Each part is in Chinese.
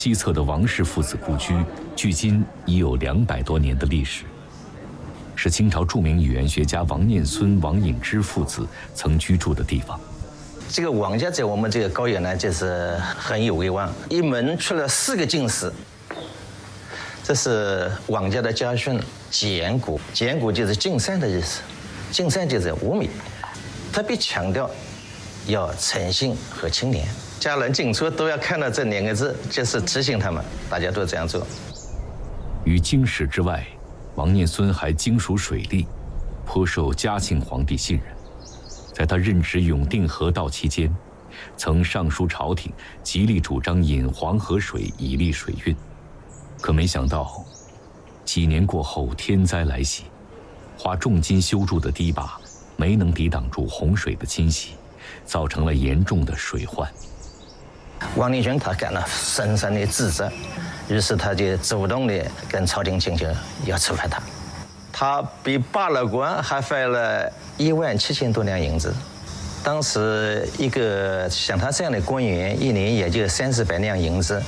西侧的王氏父子故居，距今已有200多年的历史，是清朝著名语言学家王念孙、王隐之父子曾居住的地方。 这个王家在我们这个高原呢，就是很有威望，一门出了4个进士。这是王家的家训，简古，简古就是敬善的意思，敬善就是无米，特别强调要诚信和清廉，家人进出都要看到这2个字，就是提醒他们，大家都这样做。 于经史之外，王念孙还精熟水利，颇受嘉庆皇帝信任。在他任职永定河道期间，曾上书朝廷，极力主张引黄河水以利水运。可没想到，几年过后，天灾来袭，花重金修筑的堤坝没能抵挡住洪水的侵袭，造成了严重的水患。 王立军他感到深深的自责，于是他就主动的跟朝廷请求要处罚他。他比罢了官，还罚了17000多两银子。当时一个像他这样的官员，一年也就30-100两银子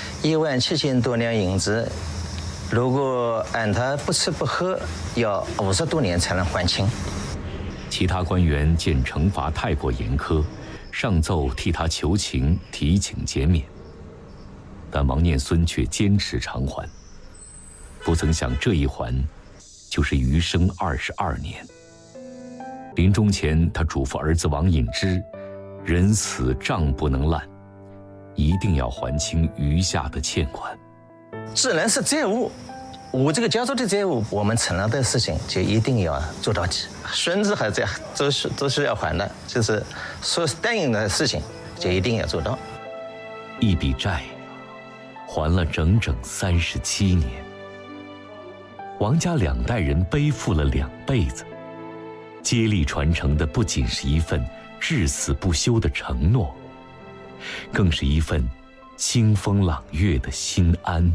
，17000多两银子，如果按他不吃不喝，要50多年才能还清。 其他官员见惩罚太过严苛，上奏替他求情，提请减免。但王念孙却坚持偿还，不曾想这一还，就是余生22年。临终前，他嘱咐儿子王隐之，人死账不能烂，一定要还清余下的欠款。 既然是债务，我这个家族的债务，我们承诺的事情就一定要做到底。孙子还在，都是要还的，就是说答应的事情就一定要做到。 一笔债，还了整整37年。王家2代人背负了2辈子，接力传承的不仅是一份至死不休的承诺，更是一份清风朗月的心安。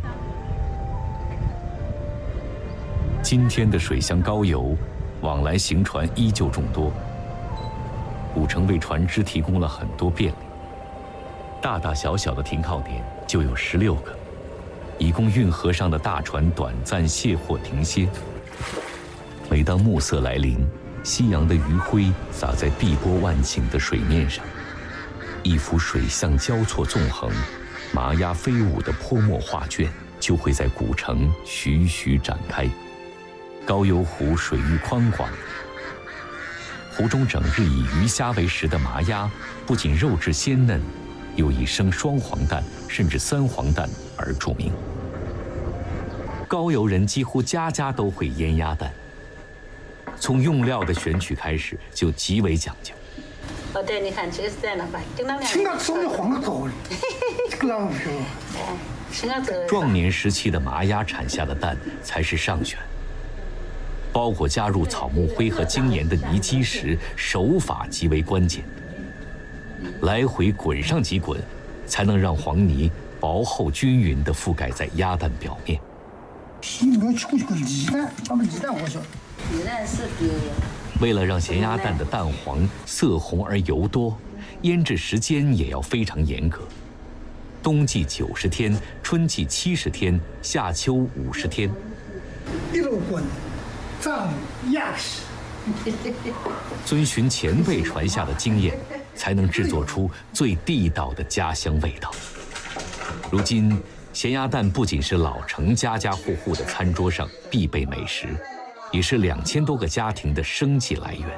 今天的水乡高邮，往来行船依旧众多，古城为船只提供了很多便利，大大小小的停靠点就有16个，以供运河上的大船短暂卸货停歇。每当暮色来临，夕阳的余晖洒在碧波万顷的水面上，一幅水象交错纵横、麻鸦飞舞的泼墨画卷就会在古城徐徐展开。高邮湖水域宽广，湖中整日以鱼虾为食的麻鸦，不仅肉质鲜嫩，又以生双黄蛋甚至3黄蛋而著名。高邮人几乎家家都会腌鸭蛋，从用料的选取开始就极为讲究。 哦，对，你看这个是这样的吧？ 青的稍微黄的高了，这个老漂亮。 哎，青的这个。 壮年时期的麻鸭产下的蛋才是上选。包裹加入草木灰和精盐的泥基时，手法极为关键。来回滚上几滚，才能让黄泥薄厚均匀地覆盖在鸭蛋表面。 你不要出去个鸡蛋，那个鸡蛋我说。 鸡蛋是比。 为了让咸鸭蛋的蛋黄色红而油多，腌制时间也要非常严格。冬季90天，春季70天，夏秋50天。 一路滚。藏鸭皮， 遵循前辈传下的经验，才能制作出最地道的家乡味道。如今，咸鸭蛋不仅是老城家家户户的餐桌上必备美食，也是2000多个家庭的生计来源。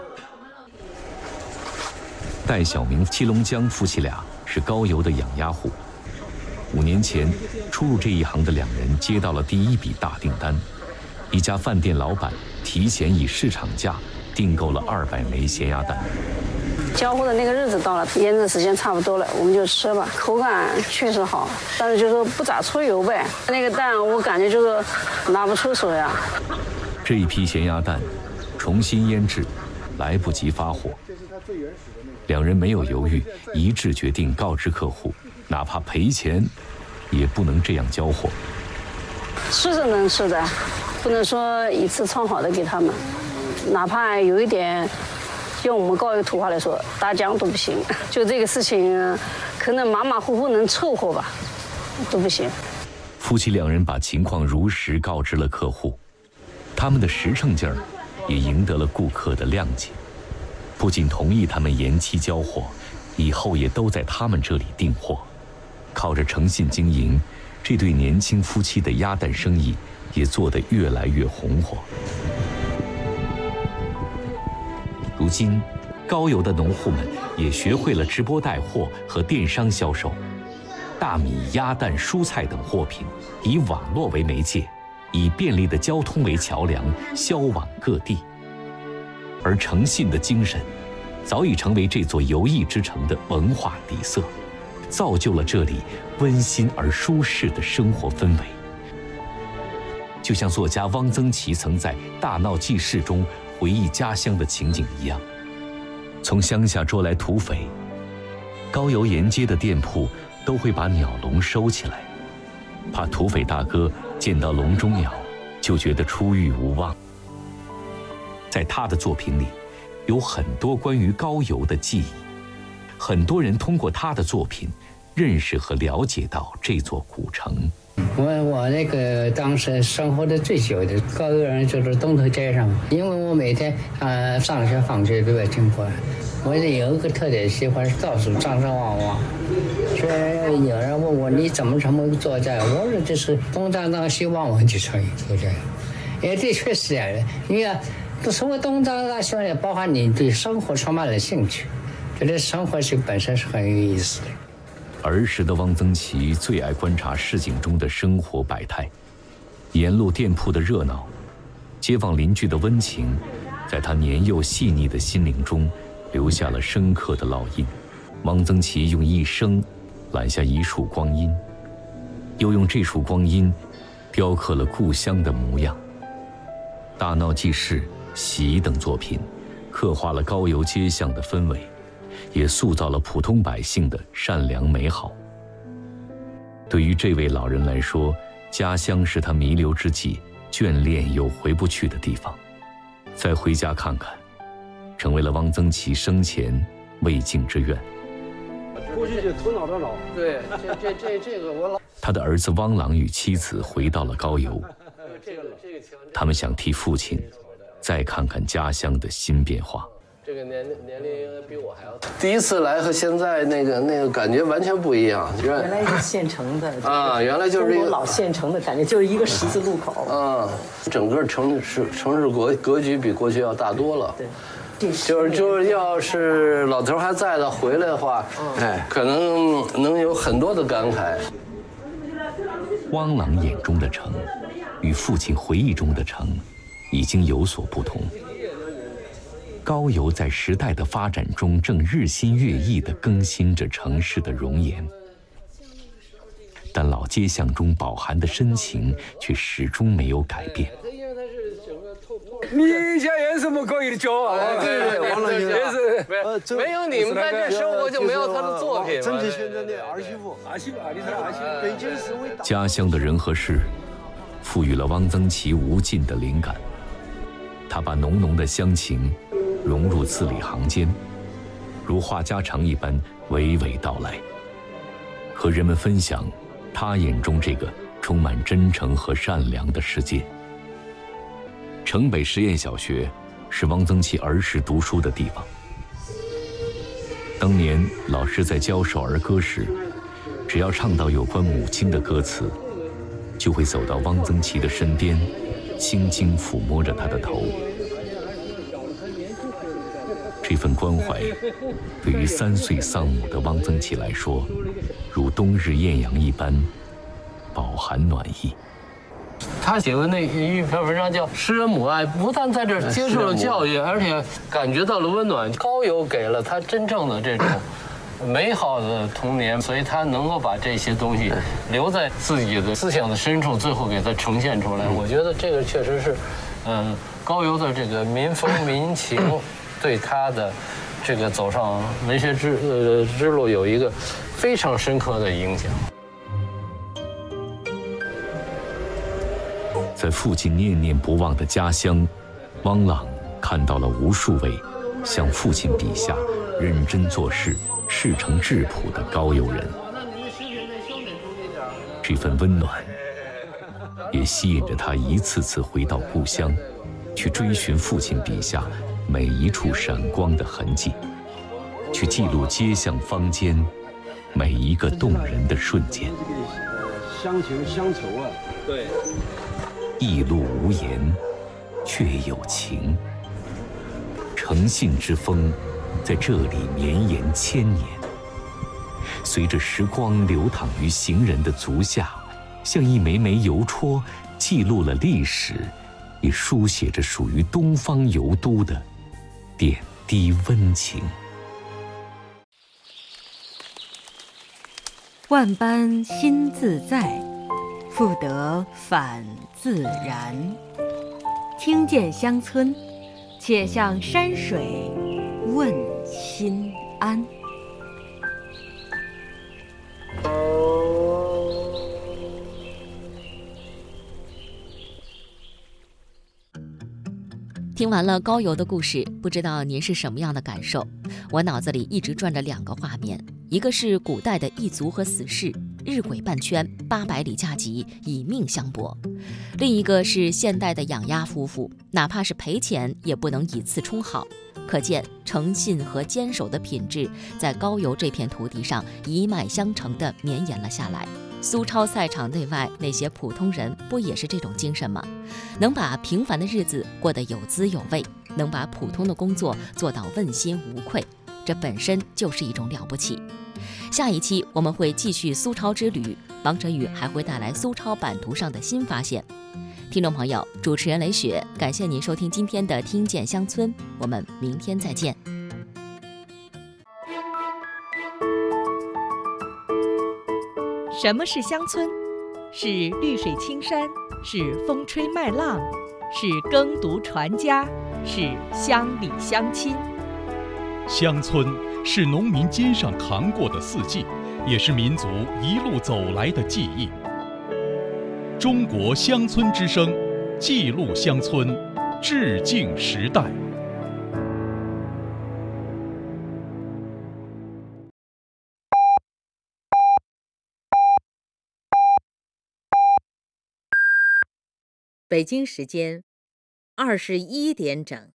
戴小明、戚龙江夫妻俩是高邮的养鸭户。5年前，初入这一行的2人接到了第1笔大订单。一家饭店老板提前以市场价订购了200枚咸鸭蛋。 交货的那个日子到了，腌制时间差不多了，我们就吃吧。口感确实好，但是就是不咋出油呗。那个蛋我感觉就是拿不出手呀。 这一批咸鸭蛋重新腌制，来不及发货。2人没有犹豫，一致决定告知客户，哪怕赔钱，也不能这样交货。 吃是能吃的，不能说一次创好的给他们，哪怕有一点，用我们高邮土话来说，打浆都不行。就这个事情，可能马马虎虎能凑合吧。 都不行。 夫妻两人把情况如实告知了客户，他们的实诚劲儿也赢得了顾客的谅解，不仅同意他们延期交货，以后也都在他们这里订货。靠着诚信经营，这对年轻夫妻的鸭蛋生意也做得越来越红火。如今，高邮的农户们也学会了直播带货和电商销售，大米、鸭蛋、蔬菜等货品以网络为媒介，以便利的交通为桥梁，销往各地。而诚信的精神，早已成为这座邮艺之城的文化底色，造就了这里温馨而舒适的生活氛围。就像作家汪曾祺曾在《大闹记事》中回忆家乡的情景一样，从乡下捉来土匪，高邮沿街的店铺都会把鸟笼收起来，怕土匪大哥见到笼中鸟就觉得出狱无望。在他的作品里，有很多关于高邮的记忆，很多人通过他的作品认识和了解到这座古城。 我那个当时生活的最久的高邮人就是东头街上，因为我每天上学放学都要经过。我有一个特点，喜欢到处张张望望。所以有人问我你怎么做这样，我说这是东张张西望望就成就这样。也的确是这样的，你看所谓东张张西望也包含你对生活充满了兴趣，觉得生活是本身是很有意思的。 儿时的汪曾祺最爱观察市井中的生活百态，沿路店铺的热闹，街坊邻居的温情，在他年幼细腻的心灵中留下了深刻的烙印。汪曾祺用一生揽下一束光阴，又用这束光阴雕刻了故乡的模样。《大闹记事》《喜》等作品刻画了高邮街巷的氛围，也塑造了普通百姓的善良美好。对于这位老人来说，家乡是他弥留之际眷恋又回不去的地方，再回家看看，成为了汪曾祺生前未尽之愿。 过去就头脑的老，对，这个我老。 他的儿子汪朗与妻子回到了高邮，他们想替父亲再看看家乡的新变化。 这个年龄比我还要大。第一次来和现在那个感觉完全不一样。 原来是县城的啊，原来就是一个老县城的感觉，就是一个十字路口。 啊，整个城市格局比过去要大多了。 对。 就是要是老头还在的回来的话，可能有很多的感慨。 汪朗眼中的城，与父亲回忆中的城，已经有所不同。高邮在时代的发展中，正日新月异地更新着城市的容颜，但老街巷中饱含的深情却始终没有改变。 你家也是么高一的骄傲啊！ 对，王老先生，没有你们在这生活，就没有他的作品。 曾经选择的儿媳妇，你是儿媳妇。北京市委家乡的人和事，赋予了汪曾祺无尽的灵感。他把浓浓的乡情融入字里行间，如话家常一般娓娓道来，和人们分享他眼中这个充满真诚和善良的世界。城北实验小学是汪曾祺儿时读书的地方。当年老师在教授儿歌时，只要唱到有关母亲的歌词，就会走到汪曾祺的身边，轻轻抚摸着他的头。这份关怀，对于3岁丧母的汪曾祺来说，如冬日艳阳一般，饱含暖意。 他写的那一篇文章叫《诗人母爱》，不但在这儿接受了教育，而且感觉到了温暖。高邮给了他真正的这种美好的童年，所以他能够把这些东西留在自己的思想的深处，最后给它呈现出来。我觉得这个确实是，高邮的这个民风民情对他的这个走上文学之路有一个非常深刻的影响。 在父亲念念不忘的家乡，汪朗看到了无数位像父亲笔下认真做事、事成质朴的高邮人。 这份温暖，也吸引着他一次次回到故乡，去追寻父亲笔下每一处闪光的痕迹，去记录街巷坊间每一个动人的瞬间。 相情相求啊，对， 驿路无言，却有情。诚信之风，在这里绵延千年。随着时光流淌于行人的足下，像一枚枚邮戳，记录了历史，也书写着属于东方邮都的点滴温情。 万般心自在，复得返自然。听见乡村，且向山水问心安。 听完了高邮的故事，不知道您是什么样的感受？我脑子里一直转着2个画面，一个是古代的异族和死士，日晷半圈，800里加急，以命相搏；另一个是现代的养鸭夫妇，哪怕是赔钱也不能以次充好。可见诚信和坚守的品质在高邮这片土地上一脉相承地绵延了下来。苏超赛场内外那些普通人不也是这种精神吗？能把平凡的日子过得有滋有味，能把普通的工作做到问心无愧，这本身就是一种了不起。下一期我们会继续苏超之旅，王晨宇还会带来苏超版图上的新发现。听众朋友，主持人雷雪，感谢您收听今天的听见乡村，我们明天再见。 什么是乡村？是绿水青山，是风吹麦浪，是耕读传家，是乡里乡亲。 乡村是农民肩上扛过的四季，也是民族一路走来的记忆。中国乡村之声，记录乡村，致敬时代。 北京时间21点整。